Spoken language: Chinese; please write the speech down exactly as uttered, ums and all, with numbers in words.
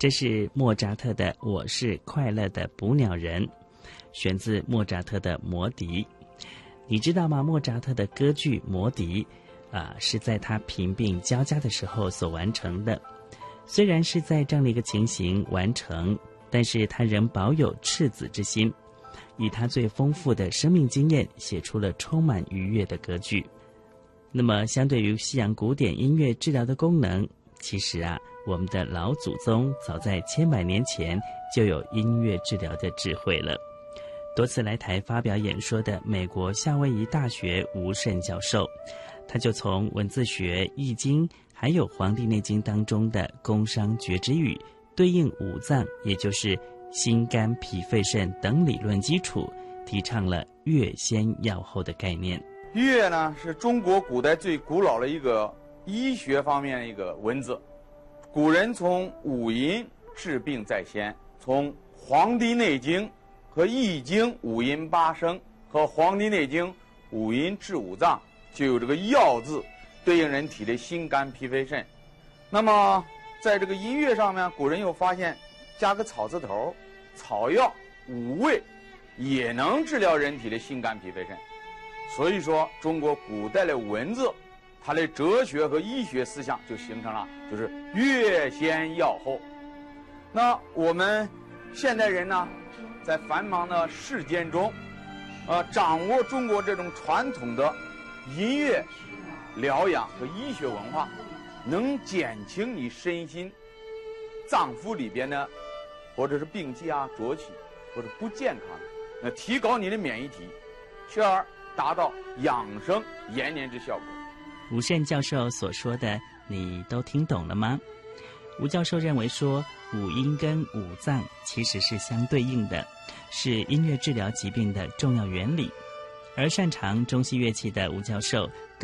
这是莫扎特的《我是快乐的捕鸟人》，选自莫扎特的《魔笛》。你知道吗？莫扎特的歌剧《魔笛》啊，是在他贫病交加的时候所完成的。虽然是在这样的一个情形完成，但是他仍保有赤子之心，以他最丰富的生命经验写出了充满愉悦的歌剧。那么相对于西洋古典音乐治疗的功能，其实啊，我们的老祖宗早在千百年前就有音乐治疗的智慧了。多次来台发表演说的美国夏威夷大学吴胜教授，他就从文字学、易经还有《黄帝内经》当中的工商角徵羽对应五脏，也就是心肝脾肺肾等理论基础，提倡了乐先药后的概念。 乐呢，是中国古代最古老的一个医学方面的一个文字。古人从五音治病在先，从《黄帝内经》和《易经》五音八声和《黄帝内经》五音治五脏，就有这个药字对应人体的心肝脾肺肾。那么在这个音乐上面，古人又发现加个草字头，草药五味也能治疗人体的心肝脾肺肾。所以说中国古代的文字，它的哲学和医学思想就形成了，就是乐先药后。那我们现代人呢，在繁忙的世间中，呃，掌握中国这种传统的音乐疗养和医学文化，能减轻你身心脏腑里边的或者是病气啊、浊气或者不健康，呃，提高你的免疫体，从而达到养生延年之效果。 吴胜教授所说的你都听懂了吗？吴教授认为说，五音跟五脏其实是相对应的，是音乐治疗疾病的重要原理。而擅长中西乐器的吴教授